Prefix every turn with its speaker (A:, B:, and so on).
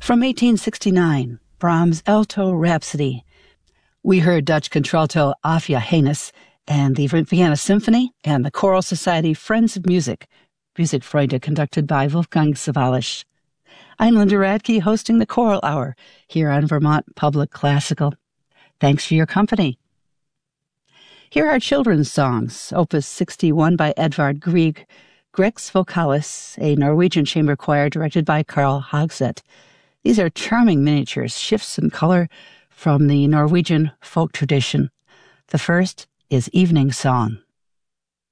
A: From 1869, Brahms' Alto Rhapsody. We heard Dutch contralto Afia Hannes and the Vienna Symphony and the Choral Society Friends of Music, Musikfreunde, conducted by Wolfgang Sawallisch. I'm Linda Radke, hosting the Choral Hour here on Vermont Public Classical. Thanks for your company. Here are children's songs, Opus 61 by Edvard Grieg, Grex Vocalis, a Norwegian chamber choir directed by Carl Hagset. These are charming miniatures, shifts in color from the Norwegian folk tradition. The first is Evening Song.